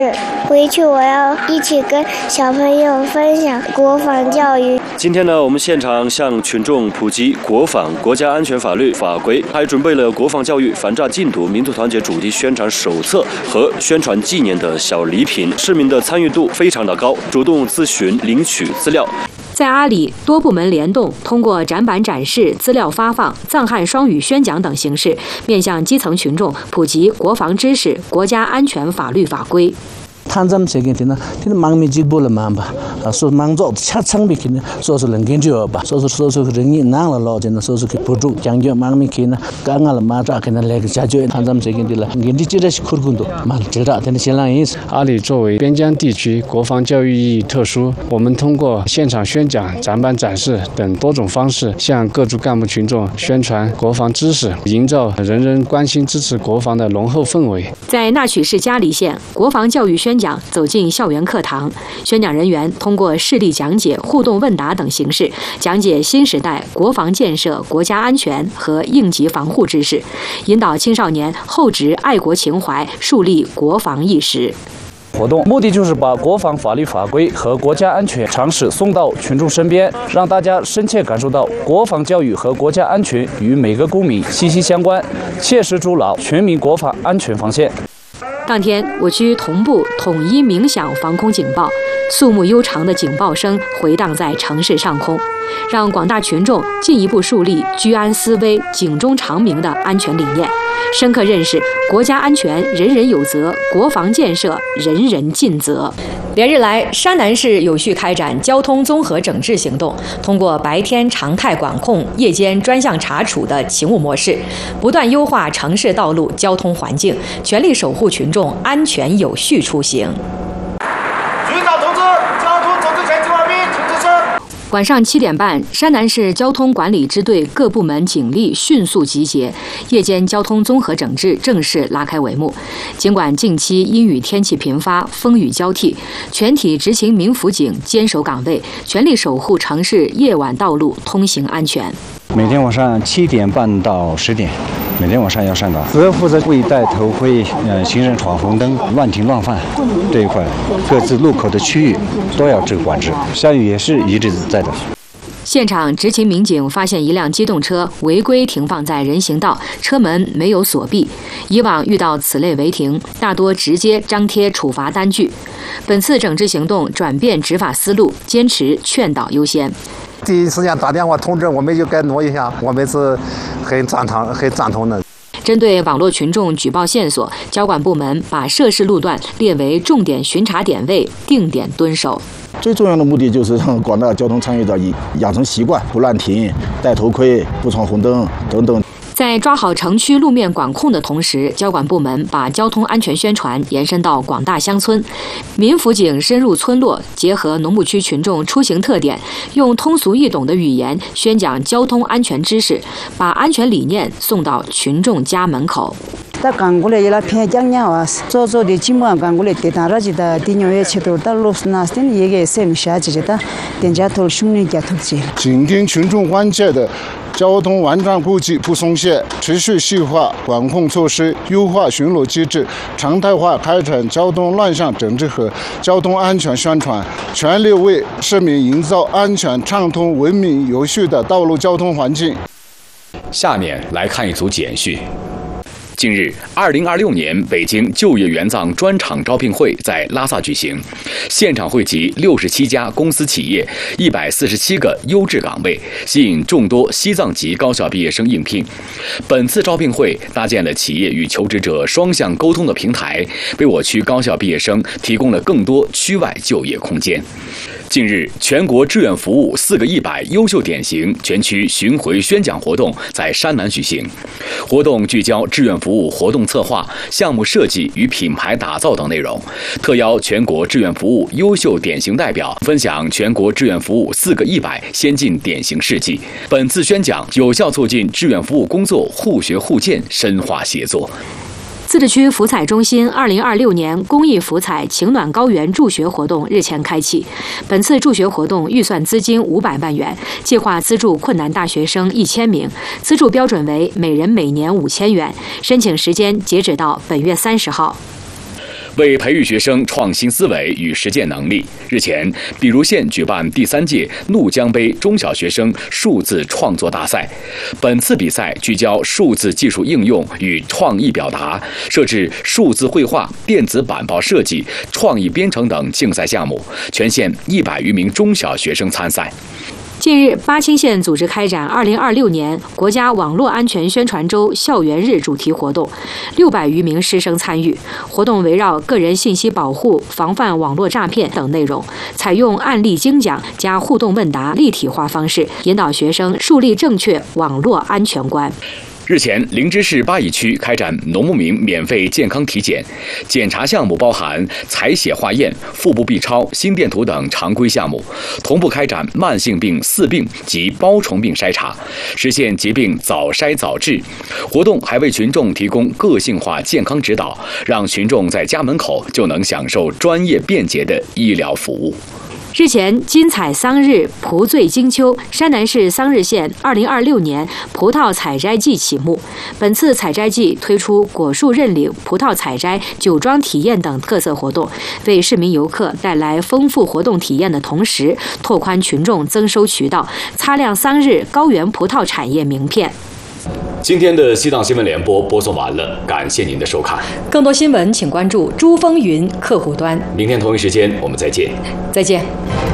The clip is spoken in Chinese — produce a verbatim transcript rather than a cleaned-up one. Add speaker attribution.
Speaker 1: 回去我要一起跟小朋友分享国防教育。
Speaker 2: 今天呢，我们现场向群众普及国防、国家安全法律法规，还准备了国防教育、反诈禁毒、民族团结主题宣传手册和宣传纪念的小礼品。市民的参与度非常的高，主动咨询、领取资料。
Speaker 3: 在阿里，多部门联动，通过展板展示、资料发放、藏汉双语宣讲等形式，面向基层群众普及国防知识、国家安全法律法规。
Speaker 4: 探针这个呢，这忙没几步了嘛吧？啊，说忙做恰场没去呢，说是能跟着吧，说是说是人家拿了老真的，说是给不住，讲究忙没去呢，刚刚了嘛这可能来个解决探针这个的了，人家这这是苦工作，嘛知道，但是现在也是。
Speaker 5: 阿里作为边疆地区，国防教育意义特殊，我们通过现场宣讲、展板展示等多种方式，向各族干部群众宣传国防知识，营造人人关心支持国防的浓厚氛围。
Speaker 3: 在纳曲市嘉黎县，国防教育宣讲走进校园课堂，宣讲人员通过事例讲解、互动问答等形式，讲解新时代国防建设、国家安全和应急防护知识，引导青少年厚植爱国情怀，树立国防意识。
Speaker 6: 活动目的就是把国防法律法规和国家安全常识送到群众身边，让大家深切感受到国防教育和国家安全与每个公民息息相关，切实筑牢全民国防安全防线。
Speaker 3: 当天，我区同步统一鸣响防空警报，肃穆悠长的警报声回荡在城市上空，让广大群众进一步树立居安思危、警钟长鸣的安全理念，深刻认识国家安全人人有责，国防建设人人尽责。连日来，山南市有序开展交通综合整治行动，通过白天常态管控、夜间专项查处的勤务模式，不断优化城市道路交通环境，全力守护群众安全有序出行。晚上七点半，山南市交通管理支队各部门警力迅速集结，夜间交通综合整治正式拉开帷幕。尽管近期阴雨天气频发，风雨交替，全体执勤民辅警坚守岗位，全力守护城市夜晚道路通行安全。
Speaker 7: 每天晚上七点半到十点，每天晚上要上岗，主要负责未戴头盔、呃，行人闯红灯、乱停乱放这一块，各自路口的区域都要这个管制。下雨也是一直在的。
Speaker 3: 现场执勤民警发现一辆机动车违规停放在人行道，车门没有锁闭。以往遇到此类违停，大多直接张贴处罚单据。本次整治行动转变执法思路，坚持劝导优先。
Speaker 8: 第一时间打电话通知，我们就该挪一下，我们是很赞同、很赞同的。
Speaker 3: 针对网络群众举报线索，交管部门把涉事路段列为重点巡查点位，定点蹲守。
Speaker 4: 最重要的目的就是让广大交通参与者养成习惯，不乱停、戴头盔、不闯红灯等等。
Speaker 3: 在抓好城区路面管控的同时，交管部门把交通安全宣传延伸到广大乡村，民辅警深入村落，结合农牧区群众出行特点，用通俗易懂的语言宣讲交通安全知识，把安全理念送到群众家门口。
Speaker 9: 다 강골에 이라 피해장냐와 저저리 지무한 강골에 대다라지다 디뇨에 체도 달로스나스텐 얘게 셈샤지다 된자톨 슝니게 톡지
Speaker 10: 紧盯群众关切的交通完善估计不松懈，持续细化管控措施，优化巡逻机制，常态化开展交通乱象整治和交通安全宣传，全力为市民营造安全、畅通、文明、有序的道路交通环境。
Speaker 11: 下面来看一组简讯。近日，二零二六年北京就业援藏专场招聘会在拉萨举行，现场汇集六十七家公司企业，一百四十七个优质岗位，吸引众多西藏籍高校毕业生应聘。本次招聘会搭建了企业与求职者双向沟通的平台，为我区高校毕业生提供了更多区外就业空间。近日，全国志愿服务四个一百优秀典型全区巡回宣讲活动在山南举行。活动聚焦志愿服务活动策划、项目设计与品牌打造等内容，特邀全国志愿服务优秀典型代表分享全国志愿服务四个一百先进典型事迹。本次宣讲有效促进志愿服务工作互学互鉴、深化协作。
Speaker 3: 自治区福彩中心二零二六年公益福彩晴暖高原助学活动日前开启。本次助学活动预算资金五百万元，计划资助困难大学生一千名，资助标准为每人每年五千元，申请时间截止到本月三十号。
Speaker 11: 为培育学生创新思维与实践能力，日前，比如县举办第三届怒江杯中小学生数字创作大赛。本次比赛聚焦数字技术应用与创意表达，设置数字绘画、电子板报设计、创意编程等竞赛项目，全县一百余名中小学生参赛。
Speaker 3: 近日，巴清县组织开展二零二六年国家网络安全宣传周校园日主题活动，六百余名师生参与。活动围绕个人信息保护、防范网络诈骗等内容，采用案例精讲加互动问答立体化方式，引导学生树立正确网络安全观。
Speaker 11: 日前，灵芝市巴以区开展农牧民免费健康体检，检查项目包含采血化验、腹部 B 超、心电图等常规项目，同步开展慢性病四病及包虫病筛查，实现疾病早筛早治。活动还为群众提供个性化健康指导，让群众在家门口就能享受专业便捷的医疗服务。
Speaker 3: 日前，金彩桑日葡醉金秋，山南市桑日县二零二六年葡萄采摘季启幕。本次采摘季推出果树认领、葡萄采摘、酒庄体验等特色活动，为市民游客带来丰富活动体验的同时，拓宽群众增收渠道，擦亮桑日高原葡萄产业名片。
Speaker 11: 今天的西藏新闻联播播送完了，感谢您的收看。
Speaker 3: 更多新闻请关注珠风云客户端。
Speaker 11: 明天同一时间我们再见。
Speaker 3: 再见。